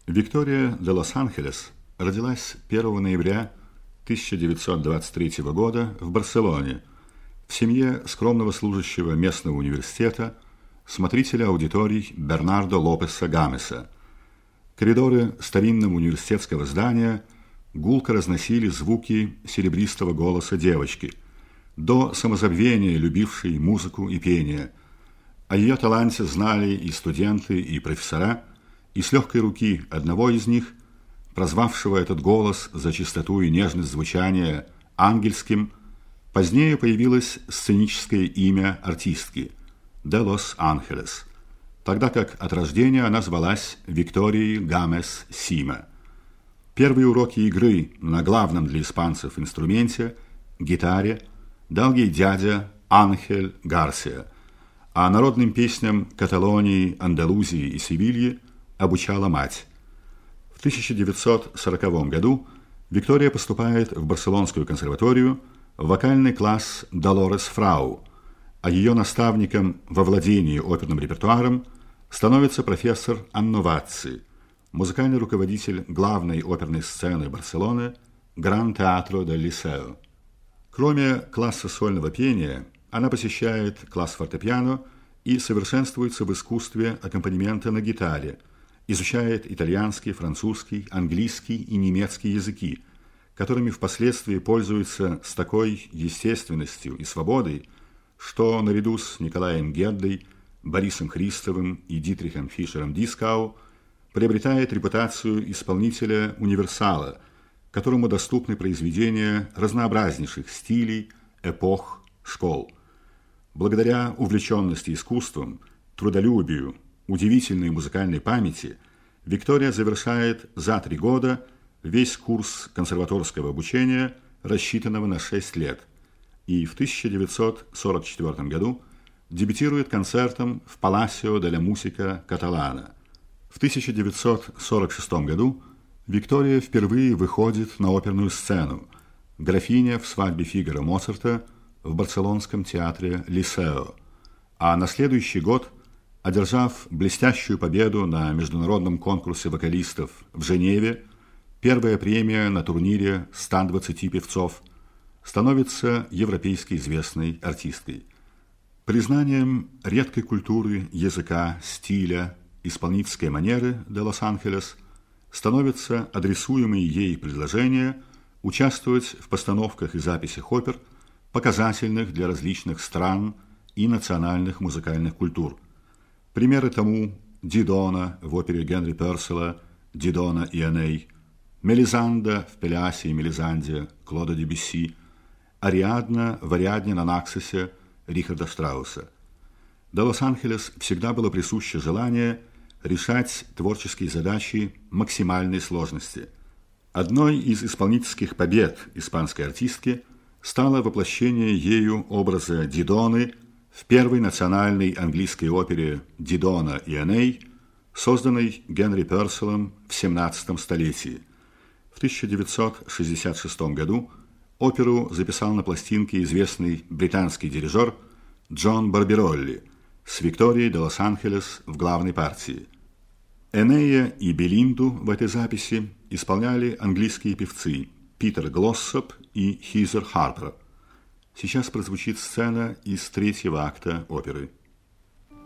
Виктория де Лос-Анхелес родилась 1 ноября 1923 года в Барселоне в семье скромного служащего местного университета, смотрителя аудиторий Бернардо Лопеса Гамеса. Коридоры старинного университетского здания гулко разносили звуки серебристого голоса девочки, до самозабвения любившей музыку и пение. О ее таланте знали и студенты, и профессора, и с легкой руки одного из них, прозвавшего этот голос за чистоту и нежность звучания ангельским, позднее появилось сценическое имя артистки – де Лос-Анхелес, тогда как от рождения она звалась Викторией Гамес Сима. Первые уроки игры на главном для испанцев инструменте – гитаре – дал ей дядя Анхель Гарсия, а народным песням Каталонии, Андалузии и Севильи обучала мать. В 1940 году Виктория поступает в Барселонскую консерваторию в вокальный класс Долорес Фрау, а ее наставником во владении оперным репертуаром становится профессор Анноваци, музыкальный руководитель главной оперной сцены Барселоны Гран Театро дель Лисео. Кроме класса сольного пения, она посещает класс фортепиано и совершенствуется в искусстве аккомпанемента на гитаре, изучает итальянский, французский, английский и немецкий языки, которыми впоследствии пользуется с такой естественностью и свободой, что наряду с Николаем Геддой, Борисом Христовым и Дитрихом Фишером-Дискау приобретает репутацию исполнителя-универсала, которому доступны произведения разнообразнейших стилей, эпох, школ. Благодаря увлеченности искусством, трудолюбию, удивительной музыкальной памяти Виктория завершает за 3 года весь курс консерваторского обучения, рассчитанного на 6 лет, и в 1944 году дебютирует концертом в Паласио де ла Мусика Каталана. В 1946 году Виктория впервые выходит на оперную сцену, графиня в «Свадьбе Фигаро» Моцарта в барселонском театре Лисео, а на следующий год, одержав блестящую победу на международном конкурсе вокалистов в Женеве, первая премия на турнире 120 певцов, становится европейски известной артисткой. Признанием редкой культуры, языка, стиля, исполнительской манеры де Лос-Анхелес становятся адресуемые ей предложения участвовать в постановках и записях опер, показательных для различных стран и национальных музыкальных культур. Примеры тому Дидона в опере Генри Персела «Дидона и Эней», Мелизанда в «Пелиасе и Мелизанде» Клода Дебюсси, Ариадна в «Ариадне на Наксосе» Рихарда Штрауса. Де Лос-Анхелес всегда было присуще желание решать творческие задачи максимальной сложности. Одной из исполнительских побед испанской артистки стало воплощение ею образа Дидоны в первой национальной английской опере «Дидона и Эней», созданной Генри Перселом в XVII столетии. В 1966 году оперу записал на пластинке известный британский дирижер Джон Барберолли с Викторией де Лос-Анхелес в главной партии. Энея и Белинду в этой записи исполняли английские певцы Питер Глоссоп и Хизер Харпер. Сейчас прозвучит сцена из 3-го акта оперы.